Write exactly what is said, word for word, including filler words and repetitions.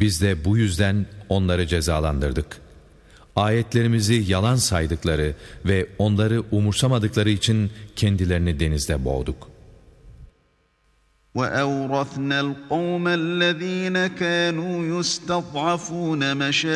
Biz de bu yüzden onları cezalandırdık. Ayetlerimizi yalan saydıkları ve onları umursamadıkları için kendilerini denizde boğduk. وَأَوْرَثْنَا الْقَوْمَ الَّذ۪ينَ كَانُوا يُسْتَضْعَفُونَ